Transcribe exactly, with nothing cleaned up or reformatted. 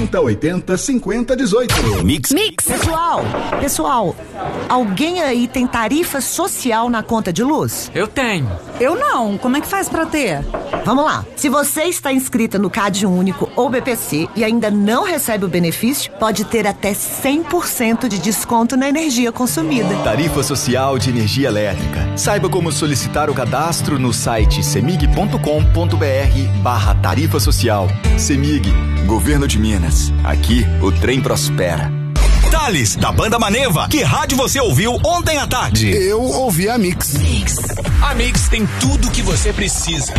trinta, oitenta, cinquenta, dezoito. Mix. Mix. Pessoal, pessoal, alguém aí tem tarifa social na conta de luz? Eu tenho. Eu não. Como é que faz pra ter? Vamos lá. Se você está inscrita no Cade Único ou B P C e ainda não recebe o benefício, pode ter até cem por cento de desconto na energia consumida. Tarifa Social de Energia Elétrica. Saiba como solicitar o cadastro no site semig ponto com ponto br barra tarifa social. Semig, Governo de Minas. Aqui o trem prospera. Thales, da banda Maneva. Que rádio você ouviu ontem à tarde? Eu ouvi a Mix. Mix. A Mix tem tudo o que você precisa.